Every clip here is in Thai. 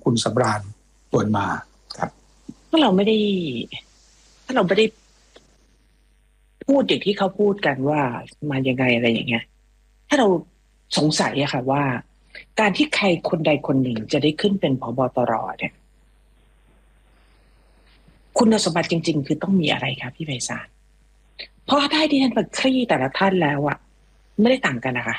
คุณสำราญตวนมาครับถ้าเราไม่ได้พูดอย่างที่เขาพูดกันว่ามายังไงอะไรอย่างเงี้ยถ้าเราสงสัยอะค่ะว่าการที่ใครคนใดคนหนึ่งจะได้ขึ้นเป็นผบตรเนี่ยคุณสมบัติจริงๆคือต้องมีอะไรครับพี่ไพศาลเพราะถ้าที่ท่านไปคลี่แต่ละท่านแล้วอะไม่ได้ต่างกันนะคะ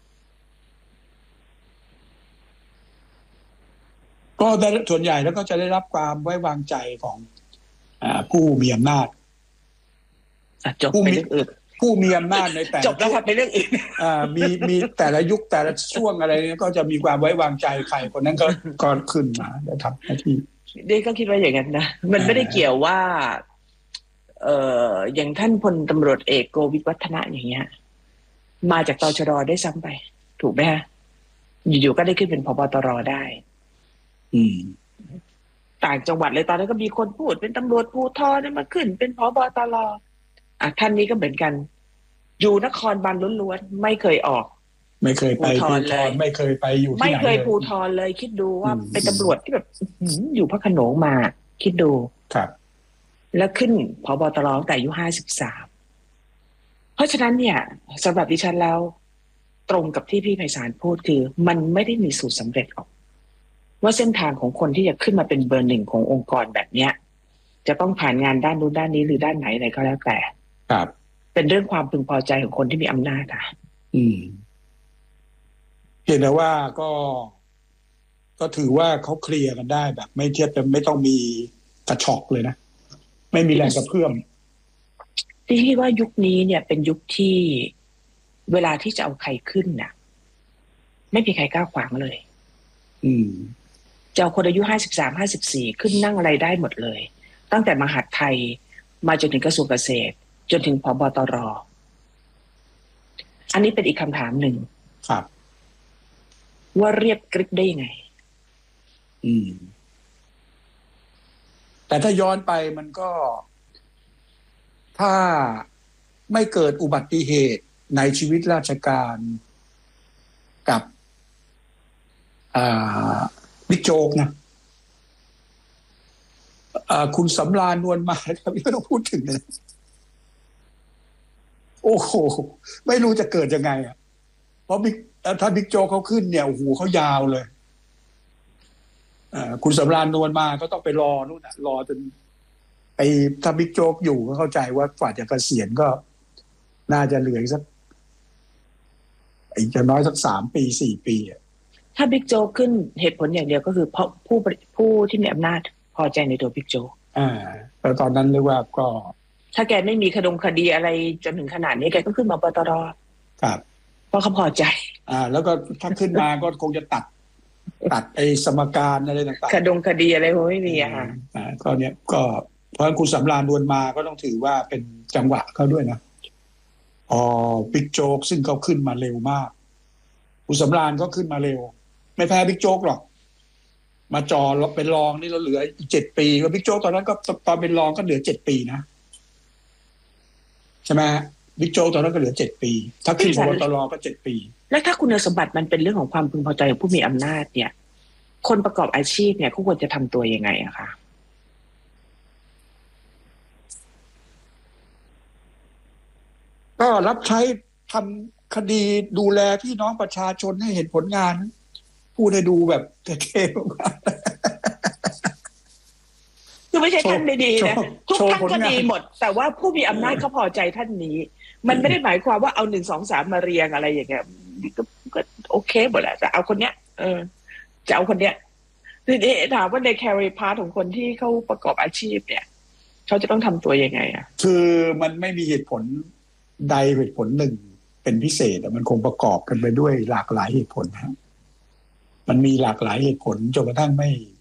ก็ได้ส่วนใหญ่แล้วก็จะได้รับความไว้วางใจของผู้มีอำนาจจบไปเรื่องอื่นผู้มีอำนาจในแต่จบแล้วค่ะไปเรื่องอื่นมีแต่ละยุคแต่ละช่วงอะไรเนี่ยก็จะมีความไว้วางใจใครคนนั้นก็ขึ้นมาแล้วทำหน้าที่เด็กก็คิดว่าอย่างนั้นนะมันไม่ได้เกี่ยวว่าอย่างท่านพลตำรวจเอกโกวิทวัฒนะอย่างเงี้ยมาจากตชด.ได้ซ้ำไปถูกไหมฮะอยู่ๆก็ได้ขึ้นเป็นผบตรได้ต่างจังหวัดเลยตอนนั้นก็มีคนพูดเป็นตำรวจภูธรมาขึ้นเป็นผบตรท่านนี้ก็เหมือนกันอยู่นครบาลล้วนๆไม่เคยออกไม่เคยไปภูธรไม่เคยไปอยู่ที่ไหนไม่เคยภูธรเลยคิดดูว่าเป็นตำรวจที่แบบอยู่พระโขนงมาคิดดูครับแล้วขึ้นผบตรตั้งแต่อายุ53เพราะฉะนั้นเนี่ยสำหรับดิฉันแล้วตรงกับที่พี่ไพศาลพูดคือมันไม่ได้มีสูตรสำเร็จหรอกว่าเส้นทางของคนที่จะขึ้นมาเป็นเบอร์หนึ่งขององค์กรแบบเนี้ยจะต้องผ่านงานด้านนู้นด้านนี้หรือด้านไหนอะไรก็แล้วแต่ครับเป็นเรื่องความพึงพอใจของคนที่มีอำนาจเห็นแล้วว่าก็ถือว่าเขาเคลียร์กันได้แบบไม่เทียบไม่ต้องมีกระชอกเลยนะไม่มีแรงกระเพื่อมที่คิดว่ายุคนี้เนี่ยเป็นยุคที่เวลาที่จะเอาใครขึ้นน่ะไม่มีใครกล้าขวางเลยจะเอาคนอายุ53-54ขึ้นนั่งอะไรได้หมดเลยตั้งแต่มหาดไทยมาจนถึงกระทรวงเกษตรจนถึงผบตรอันนี้เป็นอีกคำถามหนึ่งครับว่าเรียบกริบได้ยังไงแต่ถ้าย้อนไปมันก็ถ้าไม่เกิดอุบัติเหตุในชีวิตราชการกับบิ๊กโจ๊กนะคุณสำราญนวลมาครับไม่ต้องพูดถึงเลยโอ้โหไม่รู้จะเกิดยังไงเพราะถ้าบิ๊กโจ๊กเขาขึ้นเนี่ยโอ้โหเขายาวเลยคุณสำราญนวลมาก็ต้องไปรอนู่นรอจนถ้าบิ๊กโจ๊กอยู่ก็เข้าใจว่ากว่าจะเกษียณก็น่าจะเหลืออีกสักอีกจะน้อยสัก3 ปี4 ปีถ้าบิ๊กโจ๊กขึ้นเหตุผลอย่างเดียวก็คือเพราะผู้ที่มีอำนาจพอใจในตัวบิ๊กโจ๊กแล้วตอนนั้นเรียกว่าก็ถ้าแกไม่มีคดีอะไรจนถึงขนาดนี้แกก็ขึ้นมาปตรครับเพราะเขาพอใจแล้วก็ถ้าขึ้นมาก็คงจะตัดไอ้สมการอะไรต่างๆคดีอะไรคงไม่มีก็เนี่ยก็เพราะคุณสำราญนวลมาก็ต้องถือว่าเป็นจังหวะเขาด้วยนะบิ๊กโจ๊กซึ่งเขาขึ้นมาเร็วมากคุณสำราญก็ขึ้นมาเร็วไม่แพ้บิ๊กโจ๊กหรอกมาจอเป็นรองนี่เราเหลืออีก7 ปีแล้วบิ๊กโจ๊กตอนนั้นก็ตอนเป็นรองก็เหลือ7 ปีนะใช่ไหมบิ๊กโจ๊กตอนนั้นก็เหลือ7 ปีถ้าขึ้นพบตรก็7 ปีแล้วถ้าคุณสมบัติมันเป็นเรื่องของความพึงพอใจของผู้มีอำนาจเนี่ยคนประกอบอาชีพเนี่ยเขาควรจะทำตัวยังไงอะคะก็รับใช้ทำคดีดูแลพี่น้องประชาชนให้เห็นผลงานพูดให้ดูแบบเท่ๆคือไม่ใช่ท่านไม่ดีนะทุกท่านก็ดีหมดแต่ว่าผู้มีอำนาจเขาพอใจท่านนี้มันไม่ได้หมายความว่าเอา1 2 3มาเรียงอะไรอย่างเงี้ยก็โอเคหมดแหละแต่เอาคนเนี้ยจะเอาคนเนี้ยทีนี้ถามว่าใน carry part ของคนที่เขาประกอบอาชีพเนี่ยเขาจะต้องทำตัวยังไงคือมันไม่มีเหตุผลใดเหตุผลหนึ่งเป็นพิเศษมันคงประกอบกันไปด้วยหลากหลายเหตุผลนะมันมีหลากหลายเหตุผลจนกระทั่ง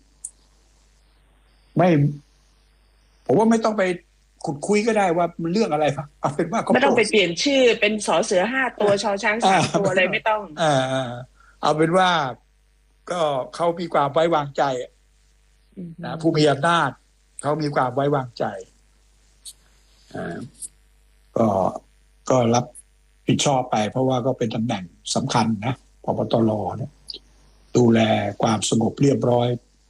ไม่ผมว่าไม่ต้องไปขุดคุยก็ได้ว่ามันเรื่องอะไรครับเอาเป็นว่าไม่ต้องไปเปลี่ยนชื่อเป็นสอเสือ5 ตัวชอช้าง3 ตัวอะไรไม่ต้องเอาเป็นว่าก็เขามีความไว้วางใจนะผู้มีอำนาจเขามีความไว้วางใจก็รับผิดชอบไปเพราะว่าก็เป็นตำแหน่งสำคัญนะผบตรเนี่ยดูแลความสงบเรียบร้อย